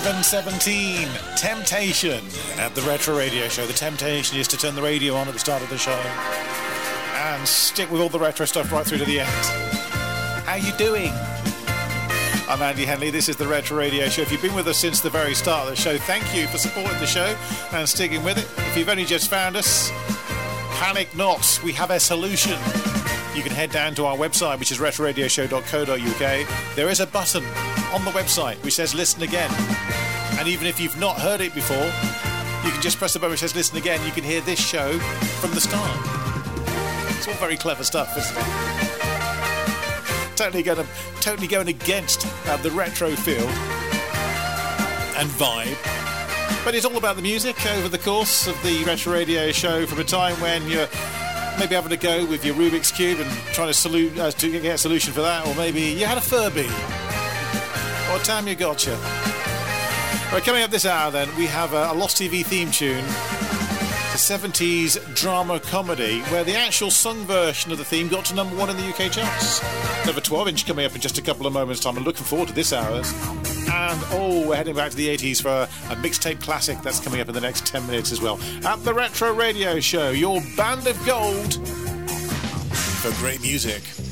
7:17, Temptation at the Retro Radio Show. The temptation is to turn the radio on at the start of the show and stick with all the retro stuff right through to the end. How you doing? I'm Andy Henley. This is the Retro Radio Show. If you've been with us since the very start of the show, thank you for supporting the show and sticking with it. If you've only just found us, panic not. We have a solution. You can head down to our website, which is retroradioshow.co.uk. There is a button on the website which says listen again. And even if you've not heard it before, you can just press the button which says listen again. You can hear this show from the start. It's all very clever stuff, isn't it? Totally going against the retro feel and vibe. But it's all about the music over the course of the Retro Radio Show, from a time when you're maybe having a go with your Rubik's Cube and trying to get a solution for that, or maybe you had a Furby, or Tammy Gotcha. Right, coming up this hour then, we have a Lost TV theme tune, the 70s drama comedy, where the actual sung version of the theme got to number 1 in the UK charts. Another 12-inch coming up in just a couple of moments' time. I'm looking forward to this hour. And, we're heading back to the 80s for a mixtape classic that's coming up in the next 10 minutes as well. At the Retro Radio Show, your band of gold for great music.